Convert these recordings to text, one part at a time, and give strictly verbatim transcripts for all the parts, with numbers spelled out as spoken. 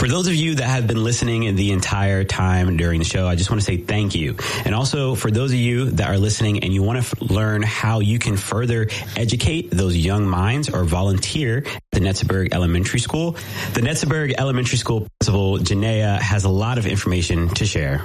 For those of you that have been listening the entire time during the show, I just want to say thank you. And also for those of you that are listening and you want to f- learn how you can further educate those young minds or volunteer at the Netzeburg Elementary School, the Netzeburg Elementary School principal, Janaea, has a lot of information to share.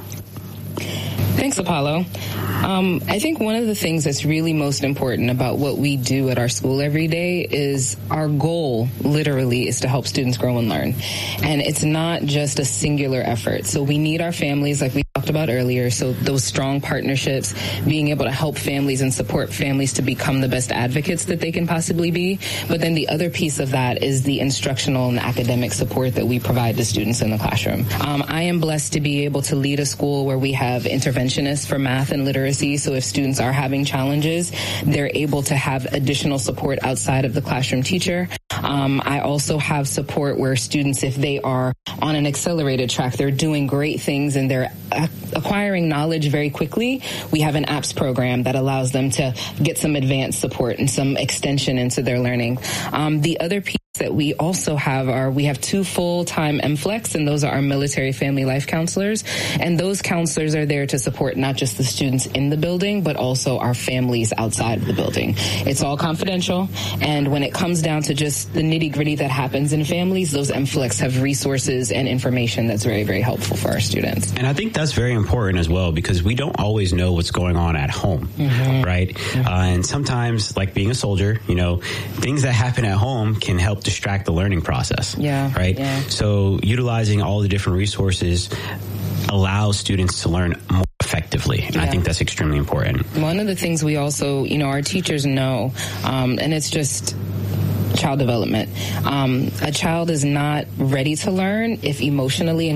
Thanks, Apollo. Um, I think one of the things that's really most important about what we do at our school every day is our goal, literally, is to help students grow and learn. And it's not just a singular effort. So we need our families, like we talked about earlier, so those strong partnerships, being able to help families and support families to become the best advocates that they can possibly be. But then the other piece of that is the instructional and academic support that we provide to students in the classroom. Um, I am blessed to be able to lead a school where we have interventionists for math and literacy. So if students are having challenges, they're able to have additional support outside of the classroom teacher. Um, I also have support where students, if they are on an accelerated track, they're doing great things and they're acquiring knowledge very quickly. We have an A P S program that allows them to get some advanced support and some extension into their learning. Um, the other piece that we also have are we have two full-time M FLEX, and those are our military family life counselors. And those counselors are there to support not just the students in the building, but also our families outside of the building. It's all confidential. And when it comes down to just the nitty-gritty that happens in families, those M FLEX have resources and information that's very, very helpful for our students. And I think that's very important as well, because we don't always know what's going on at home, mm-hmm. right? Mm-hmm. Uh, and sometimes, like being a soldier, you know, things that happen at home can help distract the learning process. Yeah. Right. Yeah. So utilizing all the different resources allows students to learn more effectively. And yeah. I think that's extremely important. One of the things we also, you know, our teachers know, um, and it's just child development. Um, a child is not ready to learn if emotionally and